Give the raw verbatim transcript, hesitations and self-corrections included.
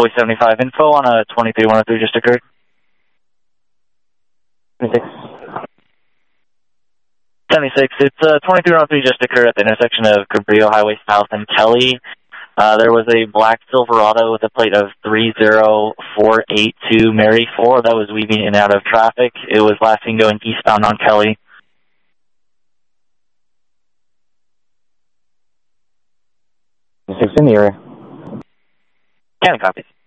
Highway seventy-five. Info on a twenty-three one oh three just occurred. twenty-six. seventy-six, it's uh, twenty-three one oh three just occurred at the intersection of Cabrillo Highway South and Kelly. Uh, there was a black Silverado with a plate of three zero four eight two Mary four that was weaving in and out of traffic. It was last seen going eastbound on Kelly. twenty-six in the area. Cannon copies.